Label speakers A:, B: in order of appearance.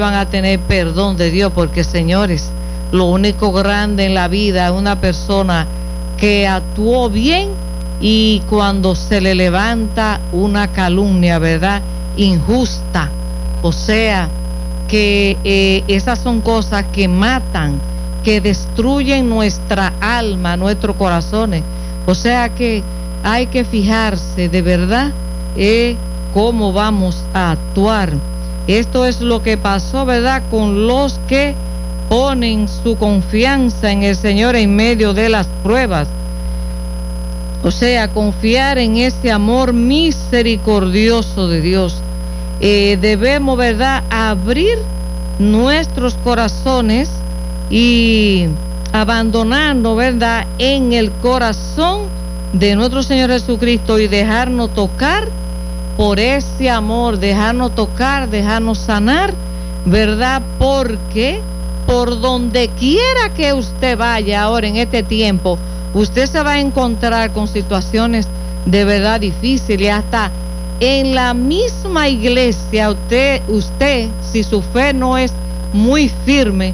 A: van a tener perdón de Dios, porque señores, lo único grande en la vida es una persona que actuó bien y cuando se le levanta una calumnia, ¿verdad?, injusta, o sea, que esas son cosas que matan, que destruyen nuestra alma, nuestros corazones. O sea que hay que fijarse de verdad cómo vamos a actuar. Esto es lo que pasó, ¿verdad?, con los que ponen su confianza en el Señor en medio de las pruebas. O sea, confiar en ese amor misericordioso de Dios. Debemos, ¿verdad?, abrir nuestros corazones y abandonarnos, ¿verdad?, en el corazón de nuestro Señor Jesucristo y dejarnos tocar por ese amor, dejarnos tocar, dejarnos sanar, ¿verdad? Porque por donde quiera que usted vaya ahora en este tiempo, usted se va a encontrar con situaciones de verdad difíciles. Hasta en la misma iglesia, usted, si su fe no es muy firme,